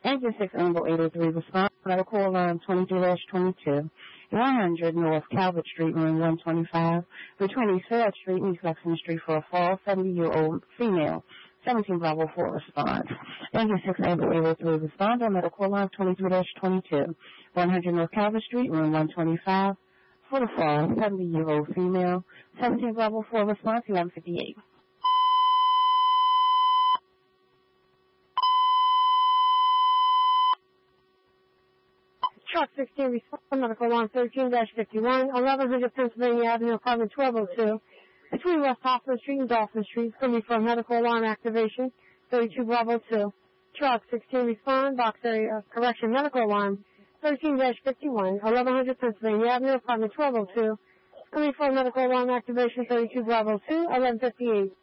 Engine 6 Amble 803 response, medical alarm 23-22, 100 North Calvert Street, room 125, between East Fair Street and East Lexington Street for a fall 70-year-old female. 17 Bravo 4 response. Engine 6 Amble 803 response on medical alarm 23-22, 100 North Calvert Street, room 125, for the fall 70-year-old female. 17 Bravo 4 response, 1158. Truck 16 response, medical alarm 13-51, 1100 Pennsylvania Avenue, apartment 1202, between West Hoffman Street and Dolphin Street. It's going to be for medical alarm activation, 32 Bravo 2. Truck 16 respond, box area correction, medical alarm 13-51, 1100 Pennsylvania Avenue, apartment 1202. It's going to be for medical alarm activation, 32 Bravo 2, 1158.